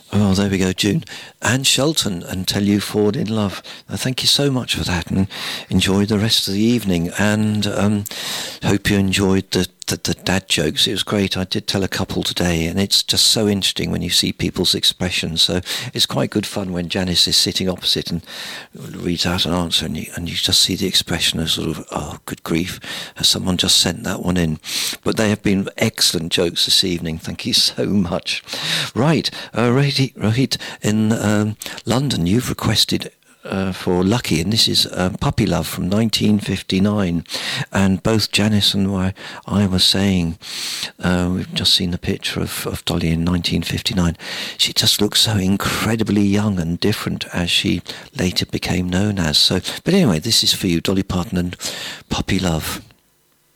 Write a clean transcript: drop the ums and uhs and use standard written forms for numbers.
Oh, there we go, June. Anne Shelton, and Tell You Forward in Love. Thank you so much for that, and enjoy the rest of the evening. And hope you enjoyed the dad jokes. It was great. I did tell a couple today, and it's just so interesting when you see people's expressions. So it's quite good fun when Janice is sitting opposite and reads out an answer, and you just see the expression of sort of, oh, good grief, has someone just sent that one in? But they have been excellent jokes this evening. Thank you so much. Right, Rohit in London, you've requested for Lucky, and this is Puppy Love from 1959. And both Janice and I were saying, we've just seen the picture of Dolly in 1959. She just looks so incredibly young and different as she later became known as. So, but anyway, this is for you, Dolly Parton and Puppy Love.